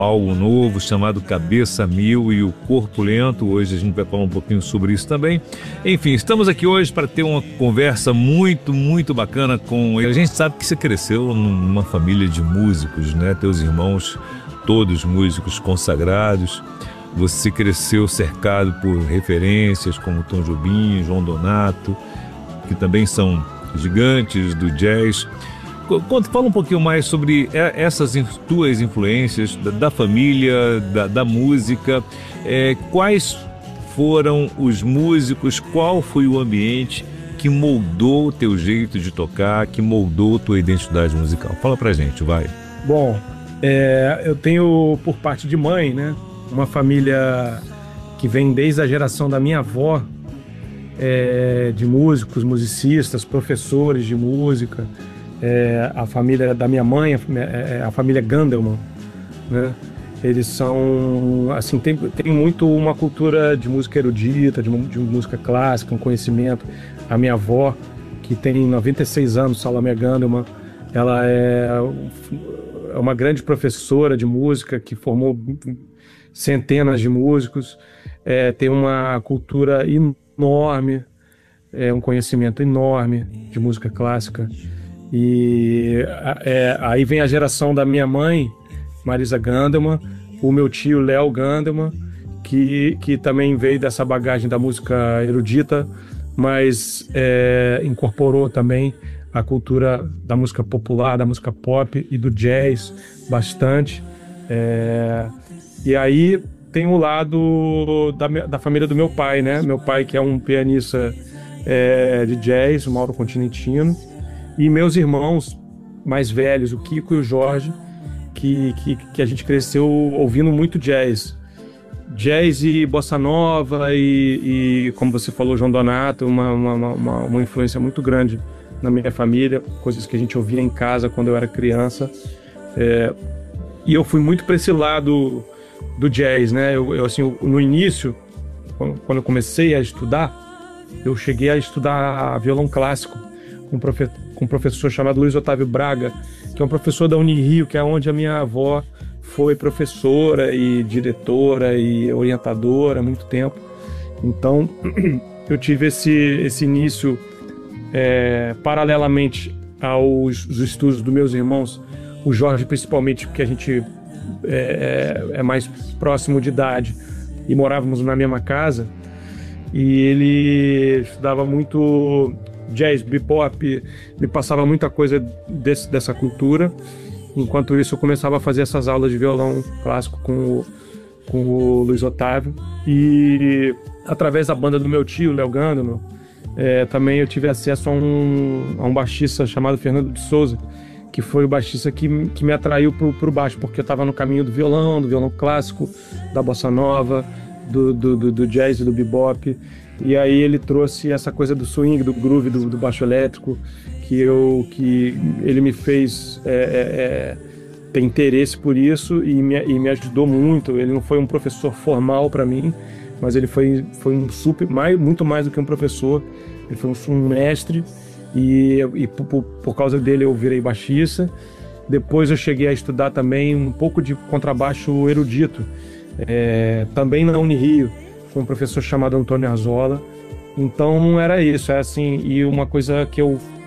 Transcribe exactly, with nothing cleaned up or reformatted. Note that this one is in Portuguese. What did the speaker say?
álbum novo chamado Cabeça Mil e o Corpo Lento. Hoje a gente vai falar um pouquinho sobre isso também. Enfim, estamos aqui hoje para ter uma conversa muito, muito bacana com ele. A gente sabe que você cresceu numa família de músicos, né? Teus irmãos, todos músicos consagrados. Você cresceu cercado por referências como Tom Jobim, João Donato, que também são gigantes do jazz. Conta, fala um pouquinho mais sobre essas tuas influências da, da família, da, da música. É, quais foram os músicos, qual foi o ambiente que moldou o teu jeito de tocar, que moldou a tua identidade musical? Fala pra gente, vai. Bom, é, eu tenho, por parte de mãe, né, uma família que vem desde a geração da minha avó, é, de músicos, musicistas, professores de música. É, a família da minha mãe, a, a família Gandelman, né? Eles são, assim, tem, tem muito uma cultura de música erudita, de, de música clássica, um conhecimento. A minha avó, que tem noventa e seis anos, Salomé Gandelman, ela é, é uma grande professora de música que formou centenas de músicos, é, tem uma cultura enorme, é, um conhecimento enorme de música clássica. E é, aí vem a geração da minha mãe, Marisa Gandelman, o meu tio Léo Gandelman, que, que também veio dessa bagagem da música erudita, mas é, incorporou também a cultura da música popular, da música pop e do jazz bastante. É, e aí tem o lado da, da família do meu pai, né? Meu pai, que é um pianista é, de jazz, o Mauro Continentino. E meus irmãos mais velhos, o Kiko e o Jorge, que, que, que a gente cresceu ouvindo muito jazz. Jazz e bossa nova e, e como você falou, João Donato, uma, uma, uma, uma influência muito grande na minha família, coisas que a gente ouvia em casa quando eu era criança. É, e eu fui muito para esse lado do jazz, né? Eu, eu, assim, no início, quando eu comecei a estudar, eu cheguei a estudar violão clássico com um professor, com um professor chamado Luiz Otávio Braga, que é um professor da Unirio, que é onde a minha avó foi professora e diretora e orientadora há muito tempo. Então, eu tive esse, esse início é, paralelamente aos estudos dos meus irmãos, o Jorge principalmente, porque a gente é, é mais próximo de idade e morávamos na mesma casa, e ele estudava muito jazz, bebop, me passava muita coisa desse, dessa cultura. Enquanto isso, eu começava a fazer essas aulas de violão clássico com o, com o Luiz Otávio. E através da banda do meu tio, Léo Gandelman, é, também eu tive acesso a um, a um baixista chamado Fernando de Souza, que foi o baixista que, que me atraiu para o baixo, porque eu estava no caminho do violão, do violão clássico, da bossa nova, do, do, do, do jazz e do bebop. E aí ele trouxe essa coisa do swing, do groove, do, do baixo elétrico, que, eu, que ele me fez é, é, ter interesse por isso e me, e me ajudou muito. Ele não foi um professor formal para mim, mas ele foi, foi um super, mais, muito mais do que um professor. Ele foi um, um mestre e, e por, por causa dele eu virei baixista. Depois eu cheguei a estudar também um pouco de contrabaixo erudito, é, também na Unirio, com um professor chamado Antônio Arzola. Então era isso, é assim, e uma coisa que eu